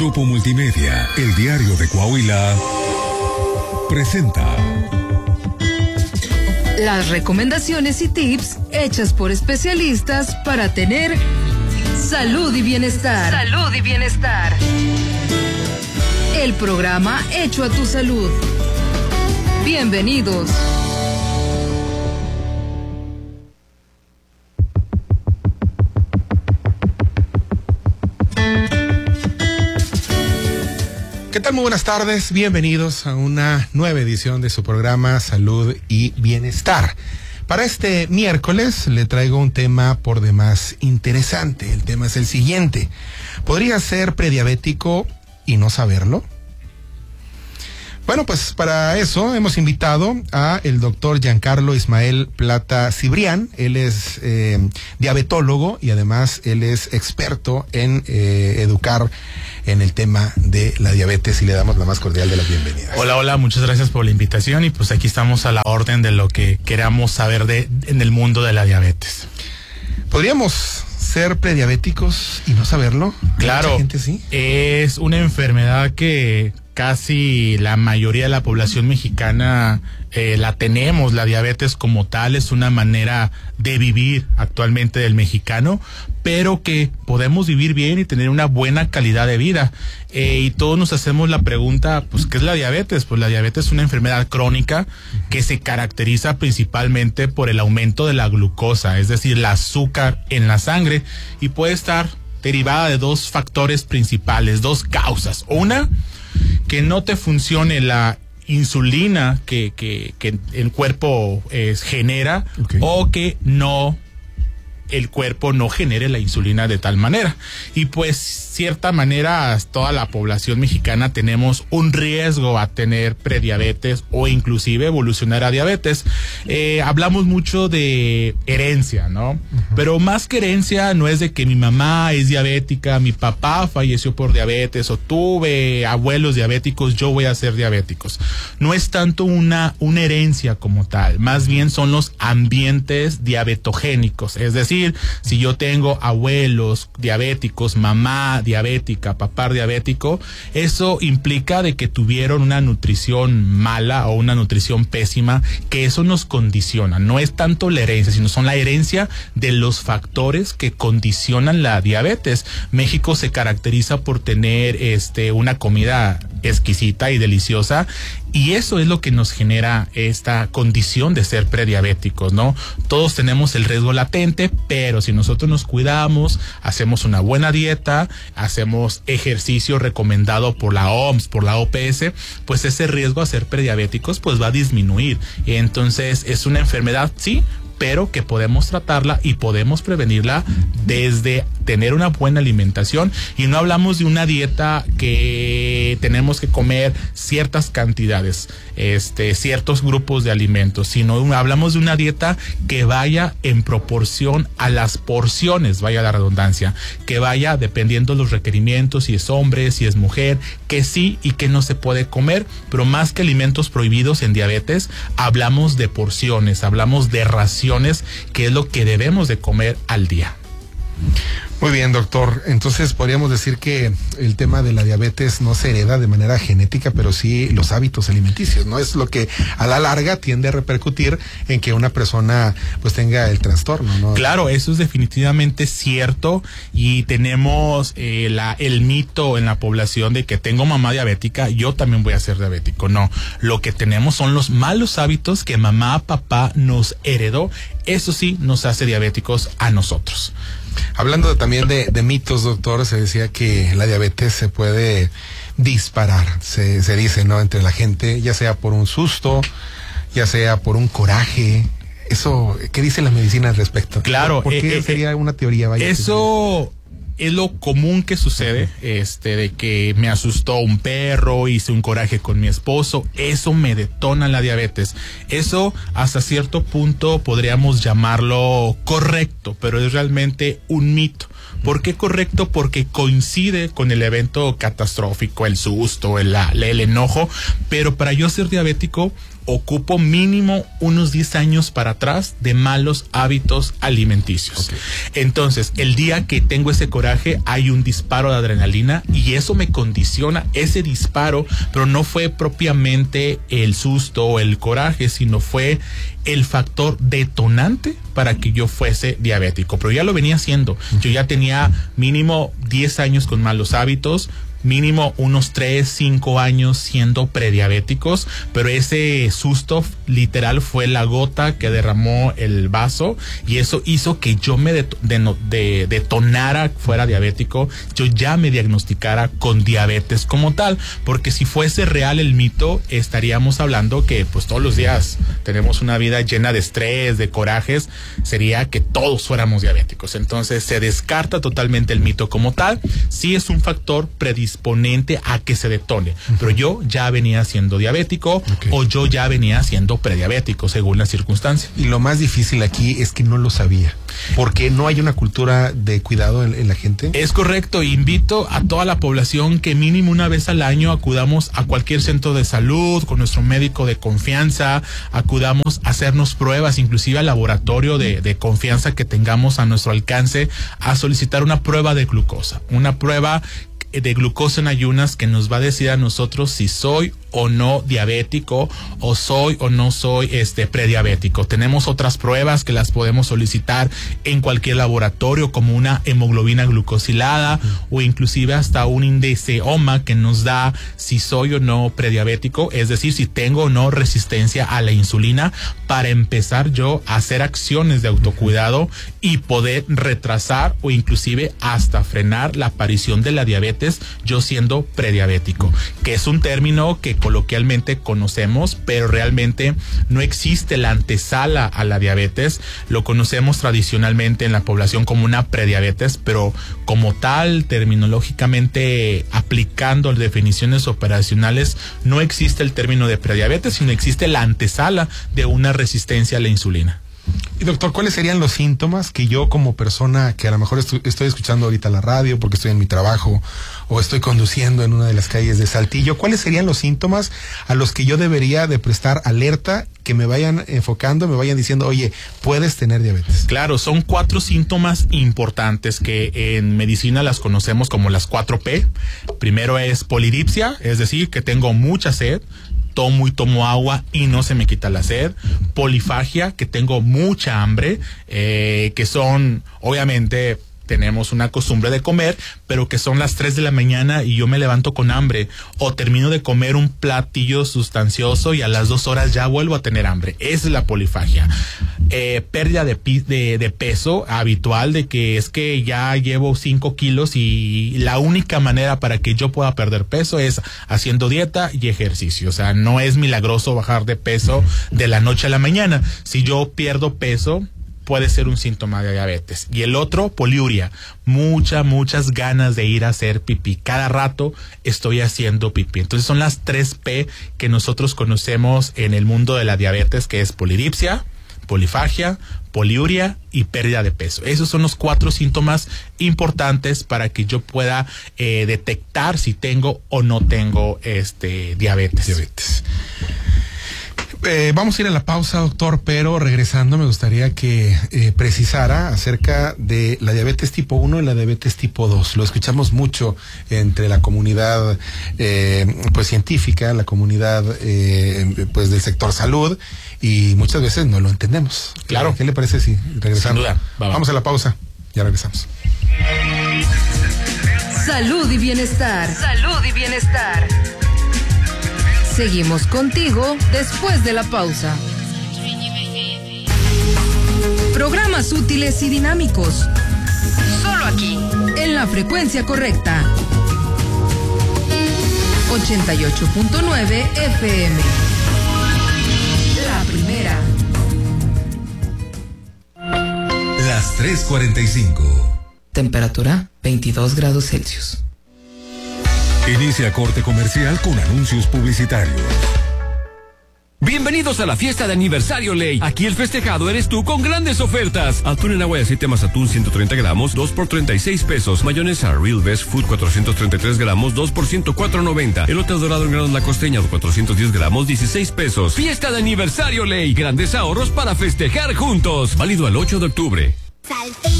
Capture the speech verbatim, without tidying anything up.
Grupo Multimedia, El Diario de Coahuila, presenta las recomendaciones y tips hechas por especialistas para tener salud y bienestar. Salud y bienestar. El programa hecho a tu salud. Bienvenidos. ¿Qué tal? Muy buenas tardes, bienvenidos a una nueva edición de su programa Salud y Bienestar. Para este miércoles le traigo un tema por demás interesante. El tema es el siguiente: ¿podría ser prediabético y no saberlo? Bueno, pues para eso hemos invitado a el doctor Giancarlo Ismael Plata Cibrián. Él es eh, diabetólogo y además él es experto en eh, educar en el tema de la diabetes, y le damos la más cordial de las bienvenidas. Hola, hola, muchas gracias por la invitación y pues aquí estamos a la orden de lo que queramos saber de en el mundo de la diabetes. ¿Podríamos ser prediabéticos y no saberlo? Claro, ¿Mucha gente sí? Es una enfermedad que casi la mayoría de la población mexicana eh, la tenemos. La diabetes como tal es una manera de vivir actualmente del mexicano, pero que podemos vivir bien y tener una buena calidad de vida. Eh, y todos nos hacemos la pregunta, pues, ¿qué es la diabetes? Pues la diabetes es una enfermedad crónica que se caracteriza principalmente por el aumento de la glucosa, es decir, el azúcar en la sangre, y puede estar derivada de dos factores principales, dos causas. Una, que no te funcione la insulina que, que, que el cuerpo eh, genera, okay, o que no el cuerpo no genere la insulina de tal manera. Y pues, cierta manera, toda la población mexicana tenemos un riesgo a tener prediabetes o inclusive evolucionar a diabetes. Eh, hablamos mucho de herencia, ¿no? Uh-huh. Pero más que herencia no es de que mi mamá es diabética, mi papá falleció por diabetes o tuve abuelos diabéticos, yo voy a ser diabéticos. No es tanto una, una herencia como tal, más bien son los ambientes diabetogénicos, es decir, si yo tengo abuelos diabéticos, mamá diabética, papá diabético, eso implica de que tuvieron una nutrición mala o una nutrición pésima, que eso nos condiciona. No es tanto la herencia, sino son la herencia de los factores que condicionan la diabetes. México se caracteriza por tener este una comida exquisita y deliciosa, y eso es lo que nos genera esta condición de ser prediabéticos, ¿no? Todos tenemos el riesgo latente, pero si nosotros nos cuidamos, hacemos una buena dieta, hacemos ejercicio recomendado por la O M S, por la O P S, pues ese riesgo a ser prediabéticos pues va a disminuir. Entonces es una enfermedad, sí, pero que podemos tratarla y podemos prevenirla desde tener una buena alimentación. Y no hablamos de una dieta que tenemos que comer ciertas cantidades, este, ciertos grupos de alimentos, sino hablamos de una dieta que vaya en proporción a las porciones, vaya la redundancia, que vaya dependiendo los requerimientos, si es hombre, si es mujer, que sí y que no se puede comer. Pero más que alimentos prohibidos en diabetes, hablamos de porciones, hablamos de raciones, que es lo que debemos de comer al día. Muy bien, doctor. Entonces podríamos decir que el tema de la diabetes no se hereda de manera genética, pero sí los hábitos alimenticios, ¿no? Es lo que a la larga tiende a repercutir en que una persona pues tenga el trastorno, ¿no? Claro, eso es definitivamente cierto, y tenemos eh, la, el mito en la población de que tengo mamá diabética, yo también voy a ser diabético. No, lo que tenemos son los malos hábitos que mamá, papá nos heredó. Eso sí nos hace diabéticos a nosotros. Hablando también de, de mitos, doctor, se decía que la diabetes se puede disparar, se, se dice, ¿no?, entre la gente, ya sea por un susto, ya sea por un coraje. Eso, ¿qué dice la medicina al respecto? Claro. ¿Por qué eh, sería eh, una teoría? Vaya, eso es lo común que sucede, este, de que me asustó un perro, hice un coraje con mi esposo, eso me detona la diabetes. Eso hasta cierto punto podríamos llamarlo correcto, pero es realmente un mito. ¿Por qué correcto? Porque coincide con el evento catastrófico, el susto, el, el enojo, pero para yo ser diabético ocupo mínimo unos diez años para atrás de malos hábitos alimenticios. Okay. Entonces, el día que tengo ese coraje, hay un disparo de adrenalina y eso me condiciona, ese disparo, pero no fue propiamente el susto o el coraje, sino fue el factor detonante para que yo fuese diabético. Pero ya lo venía haciendo. Yo ya tenía mínimo diez años con malos hábitos, mínimo unos tres, cinco años siendo prediabéticos, pero ese susto literal fue la gota que derramó el vaso y eso hizo que yo me de, de, de, detonara fuera diabético, yo ya me diagnosticara con diabetes como tal, porque si fuese real el mito, estaríamos hablando que pues todos los días tenemos una vida llena de estrés, de corajes, sería que todos fuéramos diabéticos. Entonces se descarta totalmente el mito como tal, sí es un factor predisponente exponente a que se detone, uh-huh. pero yo ya venía siendo diabético okay. o yo ya venía siendo prediabético según la circunstancia. Y lo más difícil aquí es que no lo sabía, porque no hay una cultura de cuidado en, en la gente. Es correcto, invito a toda la población que mínimo una vez al año acudamos a cualquier centro de salud con nuestro médico de confianza, acudamos a hacernos pruebas, inclusive al laboratorio de, de confianza que tengamos a nuestro alcance, a solicitar una prueba de glucosa, una prueba de glucosa en ayunas que nos va a decir a nosotros si soy o no diabético o soy o no soy este prediabético. Tenemos otras pruebas que las podemos solicitar en cualquier laboratorio como una hemoglobina glucosilada uh-huh. o inclusive hasta un índice O M A que nos da si soy o no prediabético, es decir, si tengo o no resistencia a la insulina, para empezar yo a hacer acciones de autocuidado y poder retrasar o inclusive hasta frenar la aparición de la diabetes yo siendo prediabético, que es un término que coloquialmente conocemos, pero realmente no existe la antesala a la diabetes. Lo conocemos tradicionalmente en la población como una prediabetes, pero como tal, terminológicamente aplicando definiciones operacionales, no existe el término de prediabetes, sino existe la antesala de una resistencia a la insulina. Y doctor, ¿cuáles serían los síntomas que yo como persona que a lo mejor estoy, estoy escuchando ahorita la radio porque estoy en mi trabajo o estoy conduciendo en una de las calles de Saltillo, cuáles serían los síntomas a los que yo debería de prestar alerta, que me vayan enfocando, me vayan diciendo, oye, puedes tener diabetes? Claro, son cuatro síntomas importantes que en medicina las conocemos como las cuatro P. Primero es polidipsia, es decir, que tengo mucha sed, tomo y tomo agua y no se me quita la sed. Polifagia, que tengo mucha hambre, eh, que son, obviamente, tenemos una costumbre de comer, pero que son las tres de la mañana y yo me levanto con hambre, o termino de comer un platillo sustancioso y a las dos horas ya vuelvo a tener hambre. Esa es la polifagia. Eh, pérdida de, de, de peso habitual, de que es que ya llevo cinco kilos y la única manera para que yo pueda perder peso es haciendo dieta y ejercicio. O sea, no es milagroso bajar de peso de la noche a la mañana. Si yo pierdo peso, puede ser un síntoma de diabetes. Y el otro, poliuria, muchas, muchas ganas de ir a hacer pipí. Cada rato estoy haciendo pipí. Entonces son las tres P que nosotros conocemos en el mundo de la diabetes, que es polidipsia, polifagia, poliuria y pérdida de peso. Esos son los cuatro síntomas importantes para que yo pueda eh, detectar si tengo o no tengo este diabetes. Diabetes. Eh, vamos a ir a la pausa, doctor, pero regresando me gustaría que eh, precisara acerca de la diabetes tipo uno y la diabetes tipo dos. Lo escuchamos mucho entre la comunidad eh, pues científica, la comunidad eh, pues del sector salud, y muchas veces no lo entendemos. Claro. ¿Qué le parece si regresamos? Sin duda. Va, va. Vamos a la pausa, ya regresamos. Salud y bienestar. Salud y bienestar. Seguimos contigo después de la pausa. Programas útiles y dinámicos. Solo aquí, en la frecuencia correcta. ochenta y ocho punto nueve F M. La primera. Las tres cuarenta y cinco. Temperatura veintidós grados Celsius. Inicia corte comercial con anuncios publicitarios. Bienvenidos a la fiesta de aniversario Ley. Aquí el festejado eres tú con grandes ofertas. Atún en agua de aceite más atún ciento treinta gramos, dos por treinta y seis pesos. Mayonesa Real Best Food cuatrocientos treinta y tres gramos, dos por ciento cuatro noventa. Elote dorado en granos La Costeña cuatrocientos diez gramos, dieciséis pesos. Fiesta de aniversario Ley. Grandes ahorros para festejar juntos. Válido al ocho de octubre. Salte